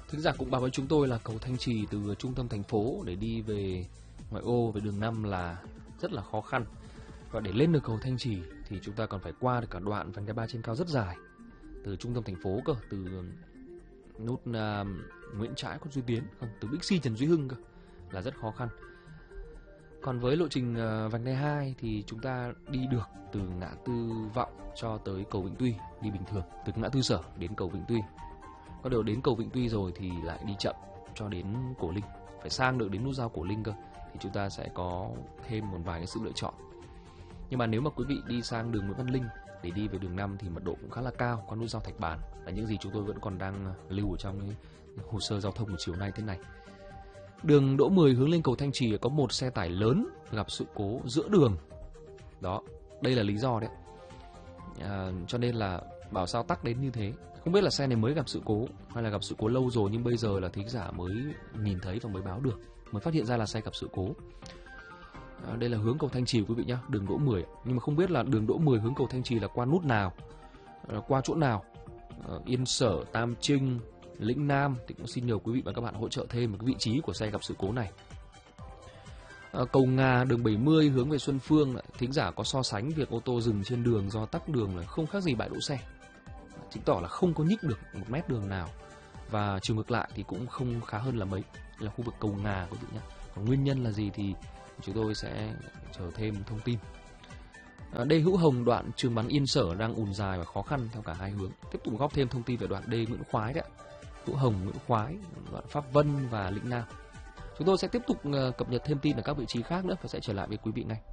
Thính giả cũng báo với chúng tôi là cầu Thanh Trì từ trung tâm thành phố để đi về ngoại ô về đường 5 là rất là khó khăn. Và để lên được cầu Thanh Trì thì chúng ta còn phải qua được cả đoạn vành đai 3 trên cao rất dài từ trung tâm thành phố cơ, từ nút Nguyễn Trãi Quận Duy Tiến, không, từ Bixi Trần Duy Hưng cơ, là rất khó khăn. Còn với lộ trình vành đai 2 thì chúng ta đi được từ ngã tư Vọng cho tới cầu Vĩnh Tuy đi bình thường, từ ngã tư Sở đến cầu Vĩnh Tuy. Có điều đến cầu Vĩnh Tuy rồi thì lại đi chậm cho đến Cổ Linh, phải sang được đến nút giao Cổ Linh cơ, thì chúng ta sẽ có thêm một vài cái sự lựa chọn. Nhưng mà nếu mà quý vị đi sang đường Nguyễn Văn Linh để đi về đường 5 thì mật độ cũng khá là cao, qua nút giao Thạch Bàn là những gì chúng tôi vẫn còn đang lưu ở trong cái hồ sơ giao thông của chiều nay thế này. Đường Đỗ Mười hướng lên cầu Thanh Trì có một xe tải lớn gặp sự cố giữa đường. Đó, đây là lý do đấy. Cho nên là bảo sao tắc đến như thế. Không biết là xe này mới gặp sự cố hay là gặp sự cố lâu rồi, nhưng bây giờ là thính giả mới nhìn thấy và mới báo được, mới phát hiện ra là xe gặp sự cố. Đây là hướng cầu Thanh Trì quý vị nhé, đường Đỗ Mười. Nhưng mà không biết là đường Đỗ Mười hướng cầu Thanh Trì là qua nút nào, qua chỗ nào, Yên Sở, Tam Trinh, Lĩnh Nam, thì cũng xin nhờ quý vị và các bạn hỗ trợ thêm cái vị trí của xe gặp sự cố này. Cầu Ngà đường 70 hướng về Xuân Phương, thính giả có so sánh việc ô tô dừng trên đường do tắc đường là không khác gì bãi đỗ xe, chứng tỏ là không có nhích được một mét đường nào, và chiều ngược lại thì cũng không khá hơn là mấy, là khu vực cầu Ngà quý vị nhé. Còn nguyên nhân là gì thì chúng tôi sẽ chờ thêm thông tin. Đê Hữu Hồng đoạn Trường Bắn Yên Sở đang ùn dài và khó khăn theo cả hai hướng. Tiếp tục góp thêm thông tin về đoạn đê Nguyễn Khoái đấy, Hữu Hồng, Nguyễn Khoái, đoạn Pháp Vân và Lĩnh Nam. Chúng tôi sẽ tiếp tục cập nhật thêm tin ở các vị trí khác nữa và sẽ trở lại với quý vị ngay.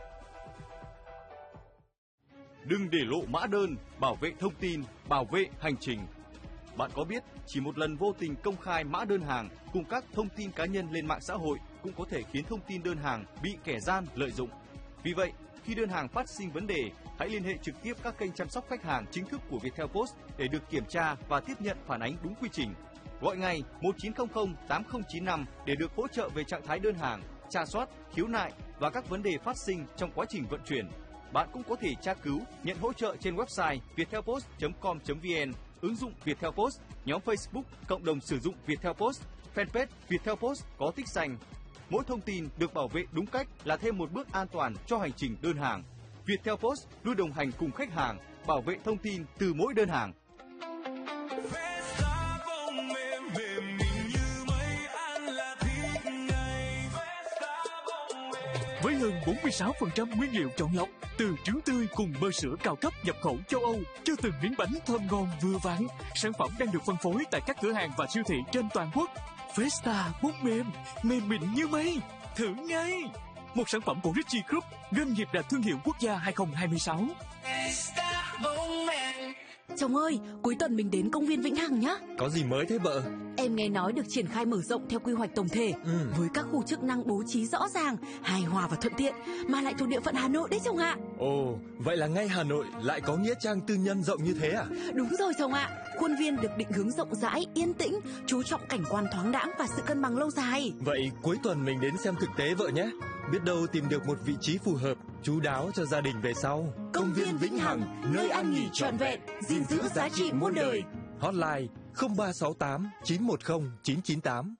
Đừng để lộ mã đơn, bảo vệ thông tin, bảo vệ hành trình. Bạn có biết chỉ một lần vô tình công khai mã đơn hàng cùng các thông tin cá nhân lên mạng xã hội cũng có thể khiến thông tin đơn hàng bị kẻ gian lợi dụng. Vì vậy, khi đơn hàng phát sinh vấn đề, hãy liên hệ trực tiếp các kênh chăm sóc khách hàng chính thức của Viettel Post để được kiểm tra và tiếp nhận phản ánh đúng quy trình. Gọi ngay 1900 8095 để được hỗ trợ về trạng thái đơn hàng, tra soát, khiếu nại và các vấn đề phát sinh trong quá trình vận chuyển. Bạn cũng có thể tra cứu, nhận hỗ trợ trên website viettelpost.com.vn, ứng dụng Viettel Post, nhóm Facebook, cộng đồng sử dụng Viettel Post, fanpage Viettel Post có tích xanh. Mỗi thông tin được bảo vệ đúng cách là thêm một bước an toàn cho hành trình đơn hàng. Viettel Post luôn đồng hành cùng khách hàng, bảo vệ thông tin từ mỗi đơn hàng. Với hơn 46% nguyên liệu chọn lọc từ trứng tươi cùng bơ sữa cao cấp nhập khẩu châu Âu cho từng miếng bánh thơm ngon vừa vặn, sản phẩm đang được phân phối tại các cửa hàng và siêu thị trên toàn quốc. Festa bút mềm, mềm mịn như mây, thử ngay! Một sản phẩm của Richie Group, doanh nghiệp đạt thương hiệu quốc gia 2026. Chồng ơi, cuối tuần mình đến công viên Vĩnh Hằng nhá. Có gì mới thế vợ? Em nghe nói được triển khai mở rộng theo quy hoạch tổng thể, với các khu chức năng bố trí rõ ràng, hài hòa và thuận tiện, mà lại thuộc địa phận Hà Nội đấy chồng ạ. Ồ, vậy là ngay Hà Nội lại có nghĩa trang tư nhân rộng như thế à? Đúng rồi chồng ạ. Khuôn viên được định hướng rộng rãi, yên tĩnh, chú trọng cảnh quan thoáng đãng và sự cân bằng lâu dài. Vậy cuối tuần mình đến xem thực tế vợ nhé. Biết đâu tìm được một vị trí phù hợp, chú đáo cho gia đình về sau. Công viên Vĩnh Hằng, nơi ăn nghỉ trọn vẹn, gìn giữ giá trị muôn đời. Hotline 0368 910 998.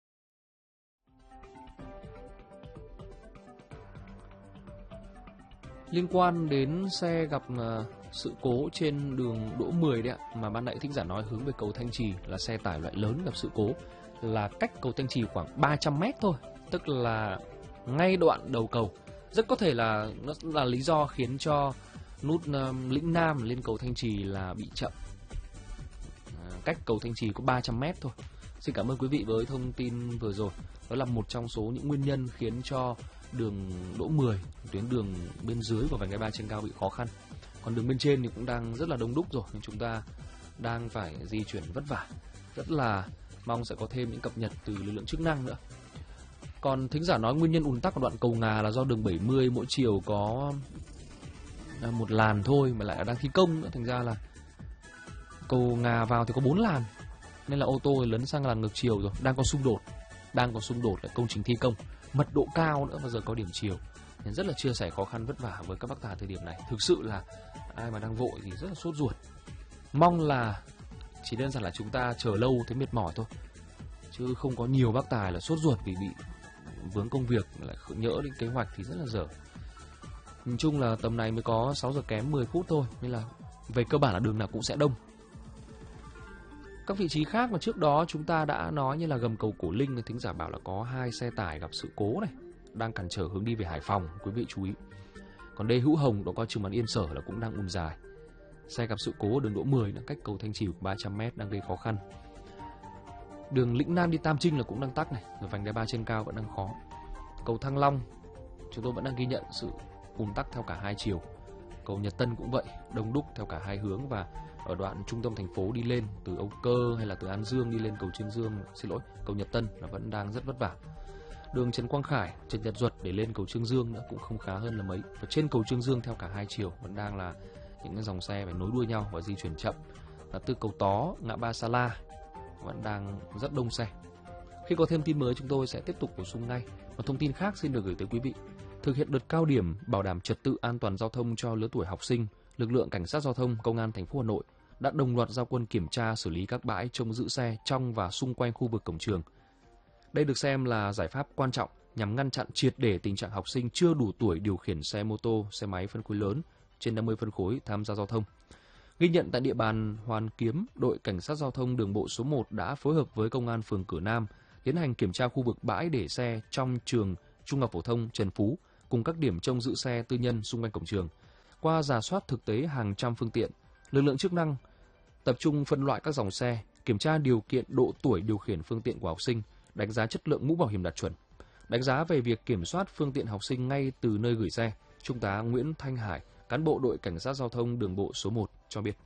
Liên quan đến xe gặp sự cố trên đường Đỗ Mười đấy ạ, mà ban nãy thính giả nói hướng về cầu Thanh Trì là xe tải loại lớn gặp sự cố, là cách cầu Thanh Trì khoảng 300 mét thôi, tức là ngay đoạn đầu cầu. Rất có thể là nó là lý do khiến cho nút Lĩnh Nam lên cầu Thanh Trì là bị chậm. Cách cầu Thanh Trì có 300 mét thôi. Xin cảm ơn quý vị với thông tin vừa rồi. Đó là một trong số những nguyên nhân khiến cho đường Đỗ Mười, tuyến đường bên dưới của vành đai 3 trên cao bị khó khăn. Còn đường bên trên thì cũng đang rất là đông đúc rồi, nhưng chúng ta đang phải di chuyển vất vả. Rất là mong sẽ có thêm những cập nhật từ lực lượng chức năng nữa. Còn thính giả nói nguyên nhân ùn tắc ở đoạn cầu Ngà là do đường 70 mỗi chiều có một làn thôi mà lại đang thi công nữa, thành ra là cầu Ngà vào thì có 4 làn nên là ô tô lấn sang làn ngược chiều rồi, đang có xung đột là công trình thi công, mật độ cao nữa và giờ có điểm chiều nên rất là chia sẻ khó khăn vất vả với các bác tài thời điểm này. Thực sự là ai mà đang vội thì rất là sốt ruột. Mong là Chỉ đơn giản là chúng ta chờ lâu thấy mệt mỏi thôi, chứ không có nhiều bác tài là sốt ruột vì bị vướng công việc lại nhỡ đến kế hoạch thì rất là dở. Nhìn chung là tầm này mới có 6 giờ kém 10 phút thôi, nên là về cơ bản là đường nào cũng sẽ đông. Các vị trí khác mà trước đó chúng ta đã nói như là gầm cầu Cổ Linh, thính giả bảo là có 2 xe tải gặp sự cố này, đang cản trở hướng đi về Hải Phòng, quý vị chú ý. Còn đê Hữu Hồng, đoạn qua Trường Bán Yên Sở là cũng đang ùn dài. Xe gặp sự cố đường Đỗ 10 cách cầu Thanh Trì 300m đang gây khó khăn. Đường Lĩnh Nam đi Tam Trinh là cũng đang tắc này, rồi vành đai 3 trên cao vẫn đang khó. Cầu Thăng Long chúng tôi vẫn đang ghi nhận sự ùn tắc theo cả hai chiều. Cầu Nhật Tân cũng vậy, đông đúc theo cả hai hướng, và ở đoạn trung tâm thành phố đi lên từ Âu Cơ hay là từ An Dương đi lên cầu Trương Dương, cầu Nhật Tân là vẫn đang rất vất vả. Đường Trần Quang Khải, Trần Nhật Duật để lên cầu Trương Dương nữa cũng không khá hơn là mấy. Và trên cầu Trương Dương theo cả hai chiều vẫn đang là những cái dòng xe phải nối đuôi nhau và di chuyển chậm. Và từ cầu Tó, ngã ba Sa La vẫn đang rất đông xe. Khi có thêm tin mới chúng tôi sẽ tiếp tục bổ sung ngay. Và thông tin khác xin được gửi tới quý vị. Thực hiện đợt cao điểm bảo đảm trật tự an toàn giao thông cho lứa tuổi học sinh, lực lượng cảnh sát giao thông Công an thành phố Hà Nội đã đồng loạt ra quân kiểm tra xử lý các bãi trông giữ xe trong và xung quanh khu vực cổng trường. Đây được xem là giải pháp quan trọng nhằm ngăn chặn triệt để tình trạng học sinh chưa đủ tuổi điều khiển xe mô tô, xe máy phân khối lớn trên 50 phân khối tham gia giao thông. Ghi nhận tại địa bàn Hoàn Kiếm, đội cảnh sát giao thông đường bộ số 1 đã phối hợp với công an phường Cửa Nam tiến hành kiểm tra khu vực bãi để xe trong trường Trung học phổ thông Trần Phú cùng các điểm trông giữ xe tư nhân xung quanh cổng trường. Qua rà soát thực tế hàng trăm phương tiện, lực lượng chức năng tập trung phân loại các dòng xe, kiểm tra điều kiện độ tuổi điều khiển phương tiện của học sinh, đánh giá chất lượng mũ bảo hiểm đạt chuẩn. Đánh giá về việc kiểm soát phương tiện học sinh ngay từ nơi gửi xe, Trung tá Nguyễn Thanh Hải, cán bộ đội cảnh sát giao thông đường bộ số 1 cho biết.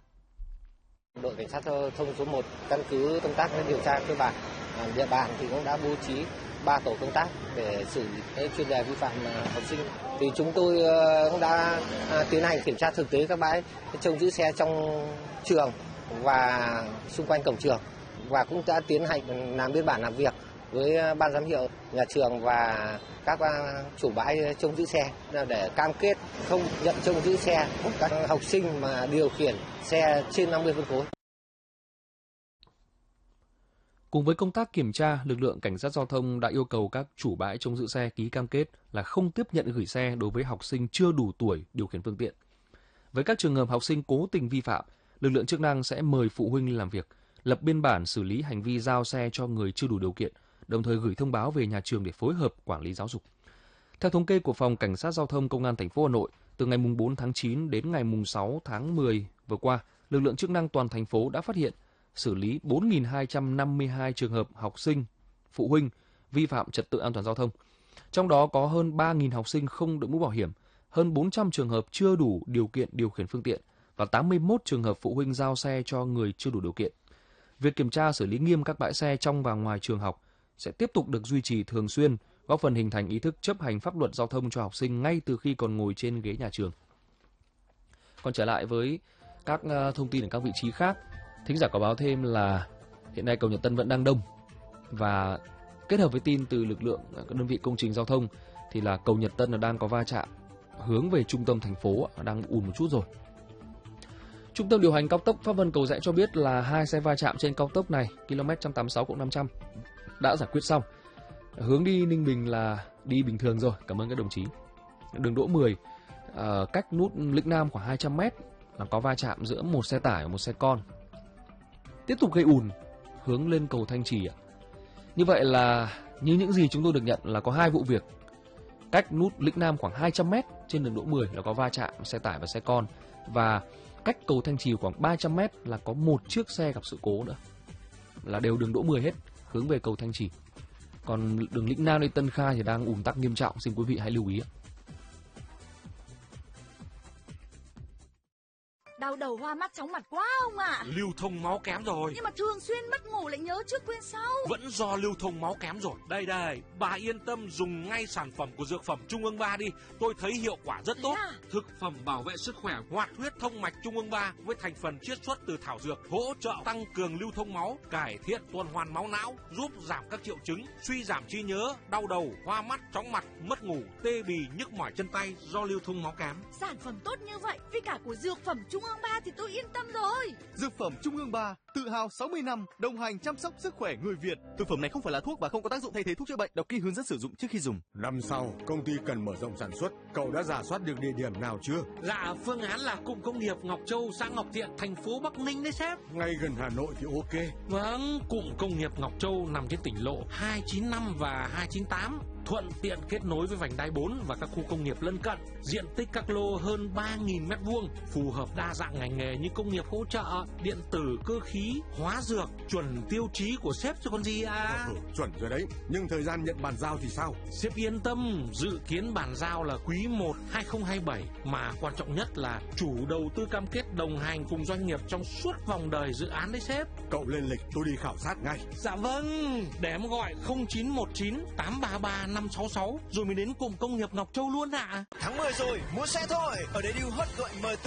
Đội cảnh sát giao thông số 1 căn cứ công tác điều tra cơ bản địa bàn thì cũng đã bố trí 3 tổ công tác để xử lý chuyên đề vi phạm học sinh. Thì chúng tôi cũng đã tiến hành kiểm tra thực tế các bãi trông giữ xe trong trường và xung quanh cổng trường, và cũng đã tiến hành làm biên bản làm việc với ban giám hiệu nhà trường và các chủ bãi trông giữ xe để cam kết không nhận trông giữ xe của các học sinh mà điều khiển xe trên 50 phân khối. Cùng với công tác kiểm tra, lực lượng cảnh sát giao thông đã yêu cầu các chủ bãi trông giữ xe ký cam kết là không tiếp nhận gửi xe đối với học sinh chưa đủ tuổi điều khiển phương tiện. Với các trường hợp học sinh cố tình vi phạm, lực lượng chức năng sẽ mời phụ huynh lên làm việc, lập biên bản xử lý hành vi giao xe cho người chưa đủ điều kiện, đồng thời gửi thông báo về nhà trường để phối hợp quản lý giáo dục. Theo thống kê của Phòng Cảnh sát Giao thông Công an thành phố Hà Nội, từ ngày 4 tháng 9 đến ngày 6 tháng 10 vừa qua, lực lượng chức năng toàn thành phố đã phát hiện, xử lý 4.252 trường hợp học sinh, phụ huynh vi phạm trật tự an toàn giao thông. Trong đó có hơn 3.000 học sinh không đội mũ bảo hiểm, hơn 400 trường hợp chưa đủ điều kiện điều khiển phương tiện và 81 trường hợp phụ huynh giao xe cho người chưa đủ điều kiện. Việc kiểm tra xử lý nghiêm các bãi xe trong và ngoài trường học sẽ tiếp tục được duy trì thường xuyên, góp phần hình thành ý thức chấp hành pháp luật giao thông cho học sinh ngay từ khi còn ngồi trên ghế nhà trường. Còn trở lại với các thông tin ở các vị trí khác, thính giả có báo thêm là hiện nay cầu Nhật Tân vẫn đang đông, và kết hợp với tin từ lực lượng các đơn vị công trình giao thông thì là cầu Nhật Tân đang có va chạm hướng về trung tâm thành phố, đang ùn một chút rồi. Trung tâm điều hành cao tốc Pháp Vân Cầu Giẽ cho biết là 2 xe va chạm trên cao tốc này km 186+500 đã giải quyết xong. Hướng đi Ninh Bình là đi bình thường rồi, cảm ơn các đồng chí. Đường Đỗ 10 cách nút Lĩnh Nam khoảng 200m là có va chạm giữa một xe tải và một xe con, tiếp tục gây ùn hướng lên cầu Thanh Trì. Như vậy là như những gì chúng tôi được nhận là có 2 vụ việc cách nút Lĩnh Nam khoảng 200m trên đường Đỗ 10 là có va chạm xe tải và xe con, và cách cầu Thanh Trì khoảng 300m là có một chiếc xe gặp sự cố nữa, là đều đường Đỗ 10 hết, hướng về cầu Thanh Trì. Còn đường Lĩnh Nam đến Tân Khai thì đang ùn tắc nghiêm trọng, xin quý vị hãy lưu ý. Đau đầu hoa mắt chóng mặt quá ông ạ. Lưu thông máu kém rồi. Nhưng mà thường xuyên mất ngủ lại nhớ trước quên sau. Vẫn do lưu thông máu kém rồi. Đây, bà yên tâm dùng ngay sản phẩm của Dược phẩm Trung ương 3 đi. Tôi thấy hiệu quả rất tốt. Thực phẩm bảo vệ sức khỏe hoạt huyết thông mạch Trung ương 3 với thành phần chiết xuất từ thảo dược, hỗ trợ tăng cường lưu thông máu, cải thiện tuần hoàn máu não, giúp giảm các triệu chứng suy giảm trí nhớ, đau đầu, hoa mắt, chóng mặt, mất ngủ, tê bì, nhức mỏi chân tay do lưu thông máu kém. Sản phẩm tốt như vậy với cả của Dược phẩm Trung ương 3 3 thì tôi yên tâm rồi. Dược phẩm Trung ương 3 tự hào 60 năm đồng hành chăm sóc sức khỏe người Việt. Thực phẩm này không phải là thuốc và không có tác dụng thay thế thuốc chữa bệnh. Đọc kỹ hướng dẫn sử dụng trước khi dùng. Năm sau, công ty cần mở rộng sản xuất. Cậu đã rà soát được địa điểm nào chưa? Dạ, phương án là cụm công nghiệp Ngọc Châu, xã Ngọc Thiện, thành phố Bắc Ninh đấy sếp. Ngay gần Hà Nội thì ok. Vâng, cụm công nghiệp Ngọc Châu nằm trên tỉnh lộ 295 và 298, thuận tiện kết nối với vành đai 4 và các khu công nghiệp lân cận. Diện tích các lô hơn 3.000 m2, phù hợp đa dạng ngành nghề như công nghiệp hỗ trợ, điện tử, cơ khí, hóa dược, chuẩn tiêu chí của sếp chứ còn gì à. Chuẩn rồi đấy, nhưng thời gian nhận bàn giao thì sao? Sếp yên tâm, dự kiến bàn giao là quý 1 2027, mà quan trọng nhất là chủ đầu tư cam kết đồng hành cùng doanh nghiệp trong suốt vòng đời dự án đấy sếp. Cậu lên lịch, tôi đi khảo sát ngay. Dạ vâng, để em gọi 0919 833 566 rồi mới đến cụm công nghiệp Ngọc Châu luôn ạ. Tháng 10 rồi, mua xe thôi. Ở đây Deal Hot gọi MT